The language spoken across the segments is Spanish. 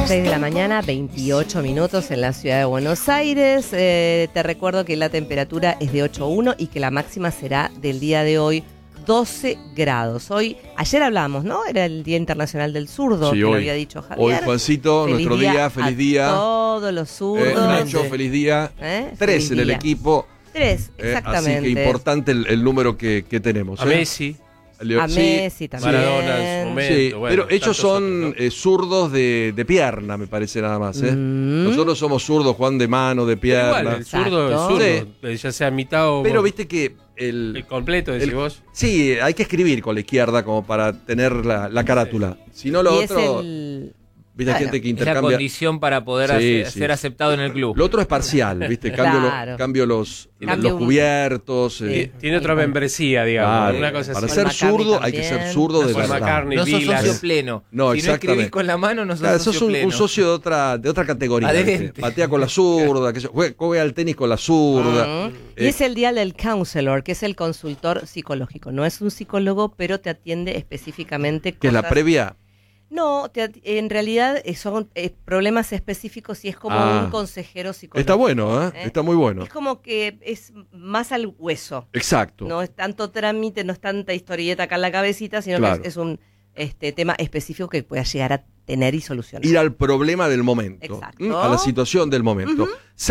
6 de la mañana, 28 minutos en la ciudad de Buenos Aires. Te recuerdo que la temperatura es de 8,1 y que la máxima será del día de hoy 12 grados. Ayer hablamos, ¿no? Era el Día Internacional del Zurdo, sí, que hoy, lo había dicho Javier. Hoy, Juancito, feliz nuestro día, feliz día. Todos los zurdos. Nacho, feliz día. 3 feliz en el día. equipo. 3, exactamente. Así que importante el número que tenemos. A Messi. A Messi también. Maradona en su momento. Sí, bueno, pero ellos son otros, ¿no? Zurdos de pierna, me parece nada más. Nosotros somos zurdos, Juan, de mano, de pierna. Igual, el zurdo, ya sea mitad o... Pero viste que el completo, decís vos. Sí, hay que escribir con la izquierda como para tener la carátula. Si no, lo otro... Viste, hay gente que intercambia... Es la condición para poder ser aceptado en el club. Lo otro es parcial, ¿viste? Cambio los cubiertos. Tiene otra membresía, digamos. Claro, Una cosa para así. ser zurdo hay que ser zurdo de verdad. No sos socio pleno. No, si no escribís con la mano, no sos socio pleno. Un socio de otra categoría. Patea con la zurda, juega al tenis con la zurda. Y es el día del counselor, que es el consultor psicológico. No es un psicólogo, pero te atiende específicamente cosas... ¿Qué es la previa? No, en realidad son problemas específicos y es como un consejero psicológico. Está bueno, está muy bueno. Es como que es más al hueso. Exacto. No es tanto trámite, no es tanta historieta acá en la cabecita, sino que es un tema específico que pueda llegar a tener y solucionar. Ir al problema del momento. Exacto. A la situación del momento.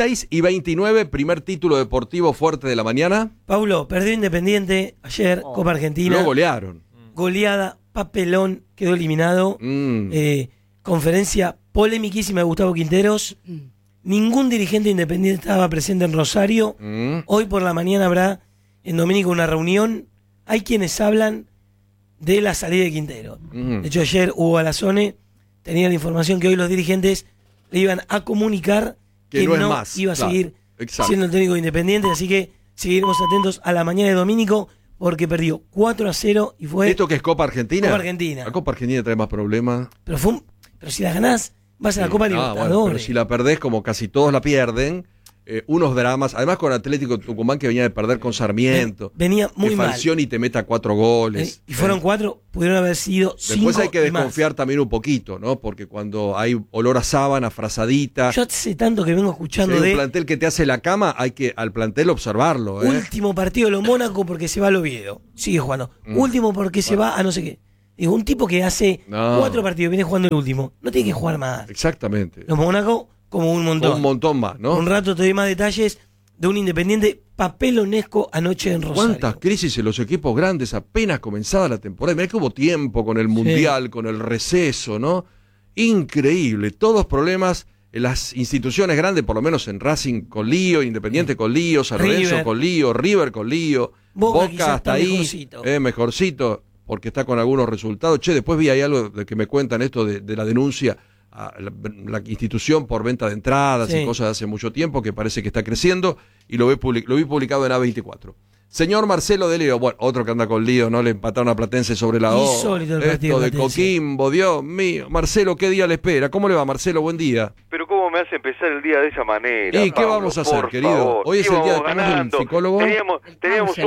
6:29, primer título deportivo fuerte de la mañana. Paulo, perdió Independiente ayer, Copa Argentina. Lo golearon. Goleada, papelón, quedó eliminado. Conferencia polemiquísima de Gustavo Quinteros. Ningún dirigente independiente estaba presente en Rosario. Hoy por la mañana habrá en Domínico una reunión. Hay quienes hablan de la salida de Quintero. De hecho, ayer Hugo Alazone tenía la información que hoy los dirigentes le iban a comunicar que no iba a seguir siendo el técnico independiente. Así que seguiremos atentos a la mañana de Domínico, porque perdió 4-0 y fue... ¿Esto que es Copa Argentina? Copa Argentina. La Copa Argentina trae más problemas. Pero si la ganás, vas a la Copa Libertadores. Bueno, pero si la perdés, como casi todos la pierden, unos dramas. Además con Atlético Tucumán, que venía de perder con Sarmiento. Venía muy mal. Falcioni te meta 4 goles. Y fueron 4, pudieron haber sido 5. Después hay que desconfiar también un poquito, ¿no? Porque cuando hay olor a sábana, frazadita... Yo hace tanto que vengo escuchando un plantel que te hace la cama, hay que al plantel observarlo. Último partido de los Mónaco porque se va al Oviedo. Sigue jugando. Último porque se va a no sé qué. Digo, un tipo que hace 4 partidos, viene jugando el último. No tiene que jugar más. Exactamente. Los Mónaco, como un montón. Un montón más, ¿no? Un rato te doy más detalles de un Independiente papelonesco anoche en Rosario. ¿Cuántas crisis en los equipos grandes apenas comenzada la temporada? Mirá que hubo tiempo con el Mundial, con el receso, ¿no? Increíble. Todos problemas en las instituciones grandes, por lo menos en Racing con lío, Independiente con lío, San Lorenzo con lío, River con lío, Boca hasta ahí, mejorcito, porque está con algunos resultados. Después vi ahí algo de que me cuentan esto de la denuncia a la institución por venta de entradas y cosas de hace mucho tiempo, que parece que está creciendo, y lo vi publicado en A24. Señor Marcelo de Leo, bueno, otro que anda con lío, ¿no? Le empataron a Platense sobre la O. Insólito el partido de Coquimbo, Dios mío. Marcelo, ¿qué día le espera? ¿Cómo le va, Marcelo? Buen día. Pero ¿cómo me hace empezar el día de esa manera? ¿Y qué vamos a hacer, querido? Favor. Hoy es el día de un psicólogo. Teníamos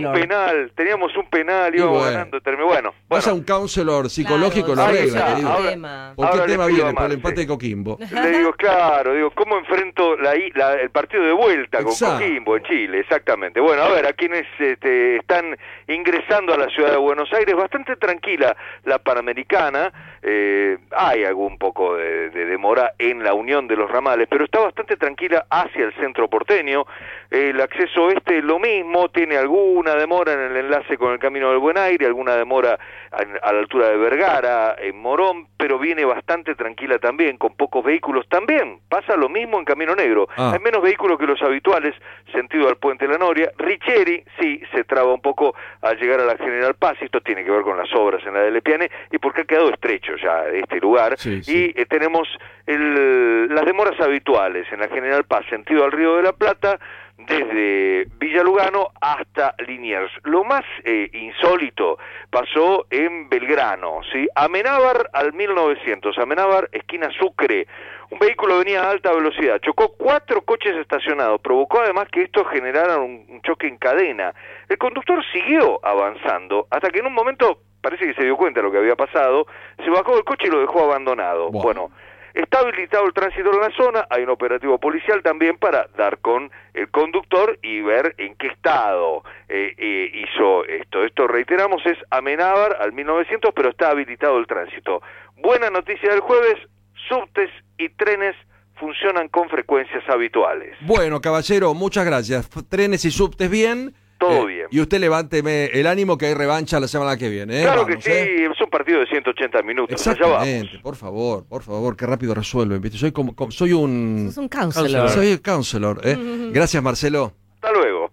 un penal, íbamos ganando. Bueno. Vas a un counselor psicológico, lo arregla, querido. ¿Por qué tema viene? Por el empate de Coquimbo. Le digo, ¿cómo enfrento el partido de vuelta con Coquimbo en Chile? Exactamente. Bueno, a ver, a quienes están ingresando a la ciudad de Buenos Aires, bastante tranquila la Panamericana. Hay algún poco de demora en la unión de los ramales, pero está bastante tranquila hacia el centro porteño. El acceso oeste lo mismo, tiene alguna demora en el enlace con el Camino del Buen Aire, alguna demora a la altura de Vergara, en Morón, pero viene bastante tranquila también, con pocos vehículos. También pasa lo mismo en Camino Negro. Hay menos vehículos que los habituales, sentido al Puente La Noria. Richeri, sí, se traba un poco al llegar a la General Paz. Esto tiene que ver con las obras en la de Lepiane y porque ha quedado estrecho ya este lugar. Y tenemos las demoras habituales en la General Paz, sentido al Río de la Plata, desde Villa Lugano hasta Liniers. Lo más insólito pasó en Belgrano, ¿sí? Amenábar al 1900, Amenábar, esquina Sucre. Un vehículo venía a alta velocidad, chocó 4 coches estacionados, provocó además que estos generaran un choque en cadena. El conductor siguió avanzando hasta que en un momento parece que se dio cuenta de lo que había pasado, se bajó del coche y lo dejó abandonado. Bueno, Está habilitado el tránsito en la zona, hay un operativo policial también para dar con el conductor y ver en qué estado hizo esto. Esto, reiteramos, es Amenábar al 1900, pero está habilitado el tránsito. Buena noticia del jueves, subtes y trenes funcionan con frecuencias habituales. Bueno, caballero, muchas gracias. Trenes y subtes bien. Todo bien. Y usted levánteme el ánimo que hay revancha la semana que viene. Claro Vamos, que sí, es un partido de 180 minutos. Exactamente, por favor, qué rápido resuelven. ¿Viste? Soy un Sos un counselor. Soy el counselor. Gracias, Marcelo. Hasta luego.